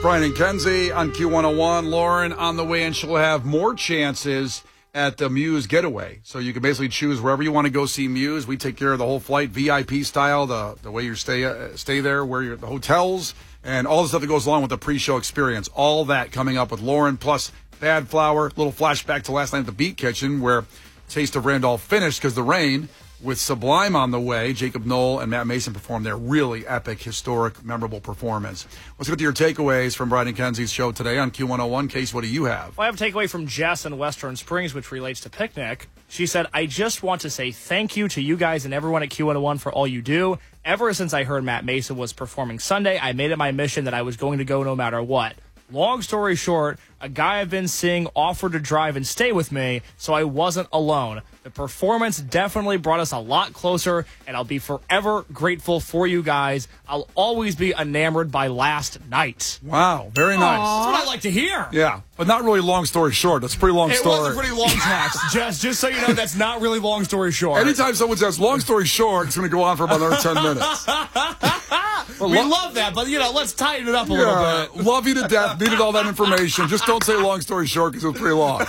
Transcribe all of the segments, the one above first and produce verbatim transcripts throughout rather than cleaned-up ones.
Brian and Kenzie on Q one oh one. Lauren on the way, and she'll have more chances at the Muse Getaway. So you can basically choose wherever you want to go see Muse. We take care of the whole flight, V I P style, the the way you stay uh, stay there, where you're at the hotels, and all the stuff that goes along with the pre-show experience. All that coming up with Lauren, plus Bad Flower. Little flashback to last night at the Beat Kitchen, where Taste of Randolph finished because the rain. With Sublime on the way, Jacob Knoll and Matt Mason performed their really epic, historic, memorable performance. Let's get to your takeaways from Brian and Kenzie's show today on Q one oh one. Case, what do you have? Well, I have a takeaway from Jess in Western Springs, which relates to Picnic. She said, I just want to say thank you to you guys and everyone at Q one oh one for all you do. Ever since I heard Matt Mason was performing Sunday, I made it my mission that I was going to go no matter what. Long story short, a guy I've been seeing offered to drive and stay with me, so I wasn't alone. The performance definitely brought us a lot closer, and I'll be forever grateful for you guys. I'll always be enamored by last night. Wow, very nice. Aww. That's what I like to hear. Yeah, but not really long story short. That's a pretty long it story. It was a pretty long text. just, just so you know, that's not really long story short. Anytime someone says long story short, it's going to go on for about another ten minutes. Well, we lo- love that, but, you know, let's tighten it up a yeah, little bit. Love you to death. Needed all that information. Just don't say long story short because it was pretty long.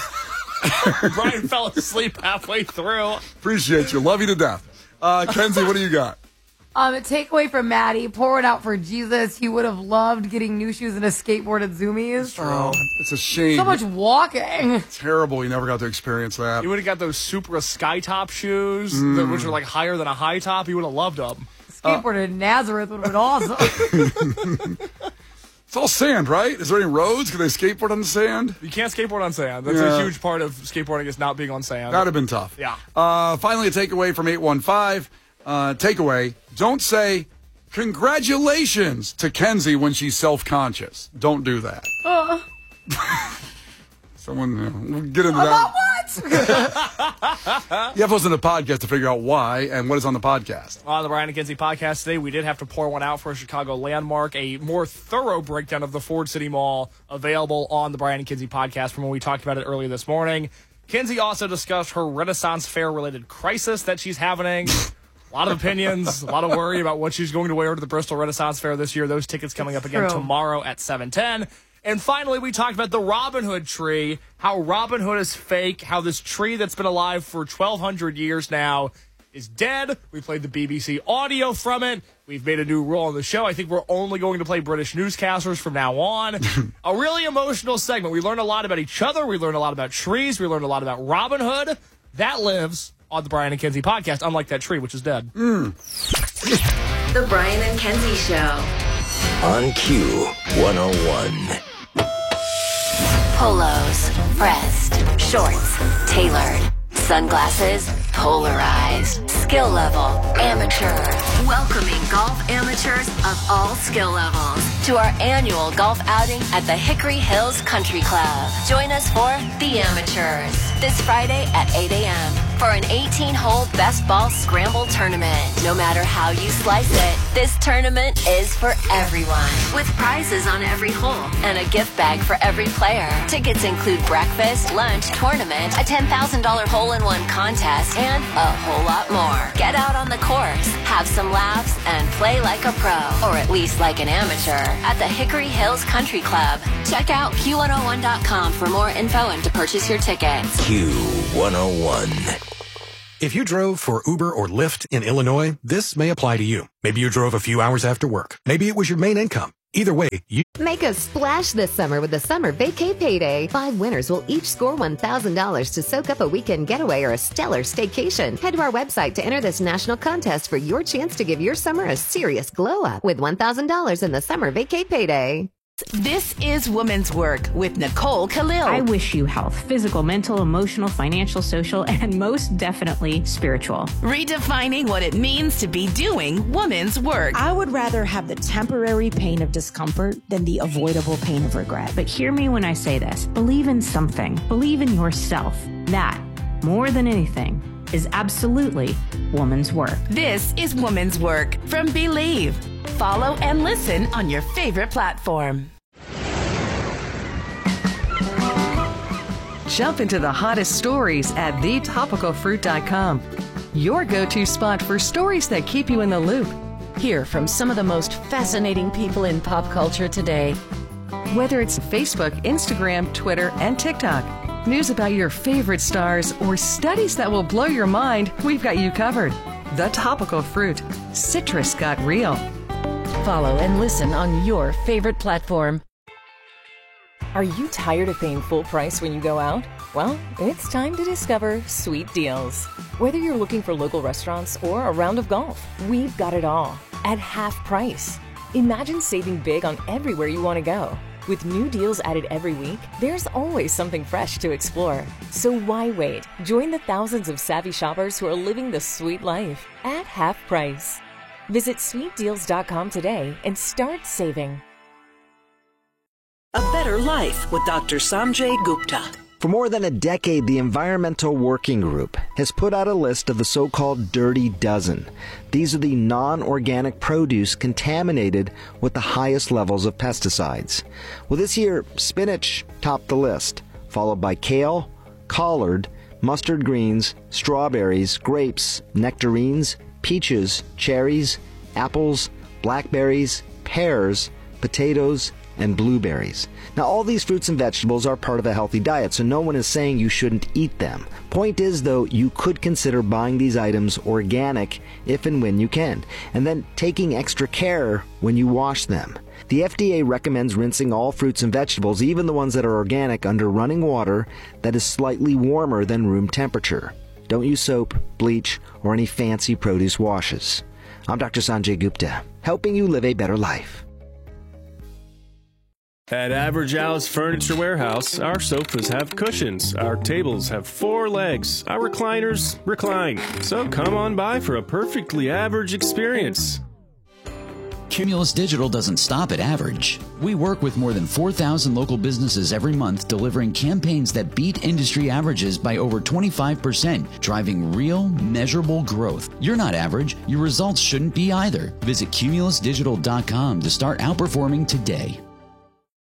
Brian fell asleep halfway through. Appreciate you. Love you to death. Uh, Kenzie, what do you got? Um, a takeaway from Maddie, pour it out for Jesus. He would have loved getting new shoes and a skateboard at Zoomies. Oh, it's a shame. So much walking. Terrible. He never got to experience that. He would have got those Supra Skytop shoes, mm. that, which are like higher than a high top. He would have loved them. Skateboard uh, in Nazareth would have been awesome. It's all sand, right? Is there any roads? Can they skateboard on the sand? You can't skateboard on sand. That's yeah. a huge part of skateboarding is not being on sand. That would have been tough. Yeah. Uh, finally, a takeaway from eight one five. Uh, takeaway, don't say congratulations to Kenzie when she's self-conscious. Don't do that. Uh. Someone, uh, we'll get into About that. What? You have to listen to the podcast to figure out why and what is on the podcast. On the Brian and Kenzie podcast today, we did have to pour one out for a Chicago landmark, a more thorough breakdown of the Ford City Mall available on the Brian and Kenzie podcast from when we talked about it earlier this morning. Kenzie also discussed her Renaissance Fair-related crisis that she's having. A lot of opinions, a lot of worry about what she's going to wear to the Bristol Renaissance Fair this year. Those tickets coming it's up again true. tomorrow at seven ten. And finally, we talked about the Robin Hood tree, how Robin Hood is fake, how this tree that's been alive for twelve hundred years now is dead. We played the B B C audio from it. We've made a new rule on the show. I think we're only going to play British newscasters from now on. A really emotional segment. We learned a lot about each other. We learned a lot about trees. We learned a lot about Robin Hood. That lives on the Brian and Kenzie podcast, unlike that tree, which is dead. Mm. The Brian and Kenzie Show. On Q one oh one. Polos, pressed, shorts, tailored, sunglasses, polarized, skill level, amateur. Welcoming golf amateurs of all skill levels to our annual golf outing at the Hickory Hills Country Club. Join us for The Amateurs this Friday at eight a.m. for an eighteen-hole best ball scramble tournament. No matter how you slice it, this tournament is for everyone, with prizes on every hole and a gift bag for every player. Tickets include breakfast, lunch, tournament, a ten thousand dollars hole-in-one contest, and a whole lot more. Get out on the course, have some laughs, and play like a pro, or at least like an amateur, at the Hickory Hills Country Club. Check out Q one oh one dot com for more info and to purchase your tickets. Q one oh one. If you drove for Uber or Lyft in Illinois, this may apply to you. Maybe you drove a few hours after work. Maybe it was your main income. Either way, you... Make a splash this summer with the Summer Vacay Payday. Five winners will each score one thousand dollars to soak up a weekend getaway or a stellar staycation. Head to our website to enter this national contest for your chance to give your summer a serious glow-up with one thousand dollars in the Summer Vacay Payday. This is Women's Work with Nicole Khalil. I wish you health, physical, mental, emotional, financial, social, and most definitely spiritual. Redefining what it means to be doing women's work. I would rather have the temporary pain of discomfort than the avoidable pain of regret. But hear me when I say this. Believe in something. Believe in yourself. That, more than anything, is absolutely woman's work. This is Woman's Work from Believe. Follow and listen on your favorite platform. Jump into the hottest stories at the topical fruit dot com. Your go-to spot for stories that keep you in the loop. Hear from some of the most fascinating people in pop culture today. Whether it's Facebook, Instagram, Twitter, and TikTok, news about your favorite stars, or studies that will blow your mind, we've got you covered. The Topical Fruit. Citrus got real. Follow and listen on your favorite platform. Are you tired of paying full price when you go out? Well, it's time to discover Sweet Deals. Whether you're looking for local restaurants or a round of golf, we've got it all at half price. Imagine saving big on everywhere you want to go. With new deals added every week, there's always something fresh to explore. So why wait? Join the thousands of savvy shoppers who are living the sweet life at half price. Visit sweet deals dot com today and start saving. A Better Life with Doctor Sanjay Gupta. For more than a decade, the Environmental Working Group has put out a list of the so-called Dirty Dozen. These are the non-organic produce contaminated with the highest levels of pesticides. Well, this year, spinach topped the list, followed by kale, collard, mustard greens, strawberries, grapes, nectarines, peaches, cherries, apples, blackberries, pears, potatoes, and blueberries. Now, all these fruits and vegetables are part of a healthy diet, so no one is saying you shouldn't eat them. Point is, though, you could consider buying these items organic if and when you can, and then taking extra care when you wash them. The F D A recommends rinsing all fruits and vegetables, even the ones that are organic, under running water that is slightly warmer than room temperature. Don't use soap, bleach, or any fancy produce washes. I'm Doctor Sanjay Gupta, helping you live a better life. At Average Al's Furniture Warehouse, our sofas have cushions, our tables have four legs, our recliners recline. So come on by for a perfectly average experience. Cumulus Digital doesn't stop at average. We work with more than four thousand local businesses every month, delivering campaigns that beat industry averages by over twenty-five percent, driving real, measurable growth. You're not average. Your results shouldn't be either. Visit cumulus digital dot com to start outperforming today.